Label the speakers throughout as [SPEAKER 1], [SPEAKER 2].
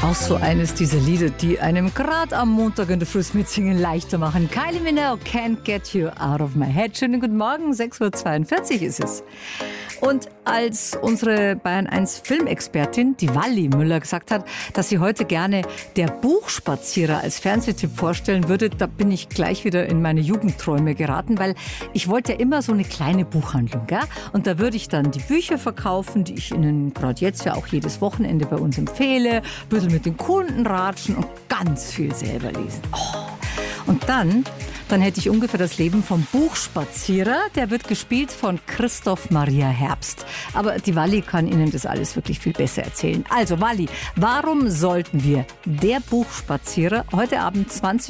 [SPEAKER 1] Auch so eines dieser Lieder, die einem gerade am Montag in der Früh mitsingen leichter machen. Kylie Minogue, Can't Get You Out of My Head. Schönen guten Morgen, 6:42 Uhr ist es. Und als unsere Bayern 1 Filmexpertin, die Walli Müller, gesagt hat, dass sie heute gerne Der Buchspazierer als Fernsehtipp vorstellen würde, da bin ich gleich wieder in meine Jugendträume geraten, weil ich wollte ja immer so eine kleine Buchhandlung, gell? Und da würde ich dann die Bücher verkaufen, die ich Ihnen gerade jetzt ja auch jedes Wochenende bei uns empfehle, würde mit den Kunden ratschen und ganz viel selber lesen. Oh. Und dann hätte ich ungefähr das Leben vom Buchspazierer. Der wird gespielt von Christoph Maria Herbst. Aber die Walli kann Ihnen das alles wirklich viel besser erzählen. Also Walli, warum sollten wir Der Buchspazierer heute Abend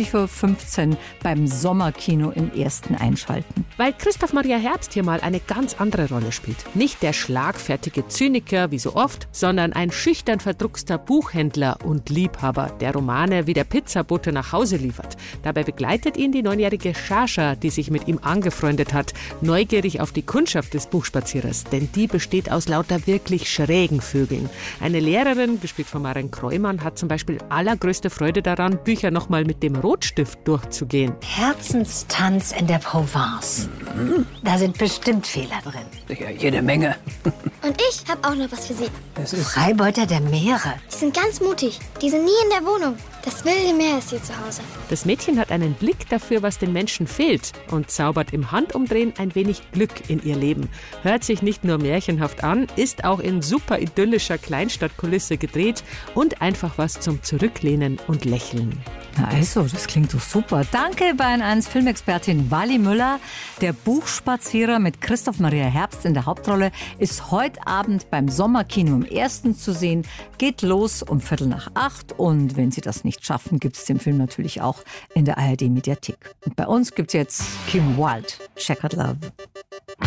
[SPEAKER 1] 20:15 Uhr beim Sommerkino im Ersten einschalten?
[SPEAKER 2] Weil Christoph Maria Herbst hier mal eine ganz andere Rolle spielt. Nicht der schlagfertige Zyniker wie so oft, sondern ein schüchtern verdruckster Buchhändler und Liebhaber, der Romane wie der Pizzabote nach Hause liefert. Dabei begleitet ihn die 9-jährige Shasha, die sich mit ihm angefreundet hat, neugierig auf die Kundschaft des Buchspazierers, denn die besteht aus lauter wirklich schrägen Vögeln. Eine Lehrerin, gespielt von Maren Kreumann, hat zum Beispiel allergrößte Freude daran, Bücher nochmal mit dem Rotstift durchzugehen.
[SPEAKER 3] Herzenstanz in der Provence. Da sind bestimmt Fehler drin.
[SPEAKER 4] Ja, jede Menge.
[SPEAKER 5] Und ich habe auch noch was für Sie.
[SPEAKER 3] Freibeuter der Meere.
[SPEAKER 5] Die sind ganz mutig. Die sind nie in der Wohnung. Das wilde Meer ist hier zu Hause.
[SPEAKER 2] Das Mädchen hat einen Blick dafür, was den Menschen fehlt und zaubert im Handumdrehen ein wenig Glück in ihr Leben. Hört sich nicht nur märchenhaft an, ist auch in super idyllischer Kleinstadtkulisse gedreht und einfach was zum Zurücklehnen und Lächeln.
[SPEAKER 1] Na also, das klingt doch super. Danke, Bayern 1 Filmexpertin Walli Müller. Der Buchspazierer mit Christoph Maria Herbst in der Hauptrolle ist heute Abend beim Sommerkino im Ersten zu sehen. Geht los um 7:45 und wenn Sie das nicht schaffen, gibt es den Film natürlich auch in der ARD-Mediathek. Und bei uns gibt es jetzt Kim Wilde, Checkered Love.